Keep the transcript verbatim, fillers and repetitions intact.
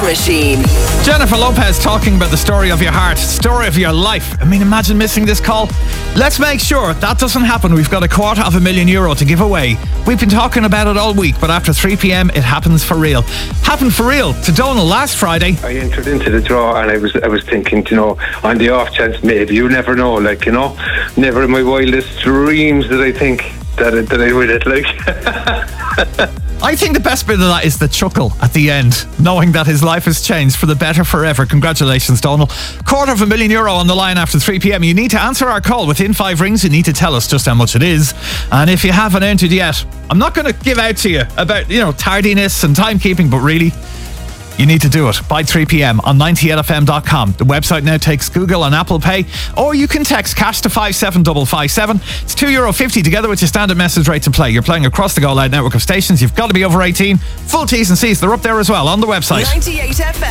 Machine. Jennifer Lopez talking about the story of your heart, story of your life. I mean, imagine missing this call. Let's make sure that doesn't happen. We've got a quarter of a million euro to give away. We've been talking about it all week, but after three p.m. it happens for real. Happened for real to Donal last Friday. I entered into the draw and I was I was thinking, you know, on the off chance maybe, you never know, like, you know, never in my wildest dreams did I think that, that I would it, like. I think the best bit of that is the chuckle at the end, knowing that his life has changed for the better forever. Congratulations, Donal. Quarter of a million euro on the line after three p.m. You need to answer our call within five rings. You need to tell us just how much it is. And if you haven't entered yet, I'm not going to give out to you about, you know, tardiness and timekeeping, but really, you need to do it by three p.m. on ninety-eight f m dot com. The website now takes Google and Apple Pay, or you can text cash to five seven five five seven. It's two euro fifty together with your standard message rate to play. You're playing across the Go Loud network of stations. You've got to be over eighteen. Full T's and C's, they're up there as well on the website. ninety-eight F M.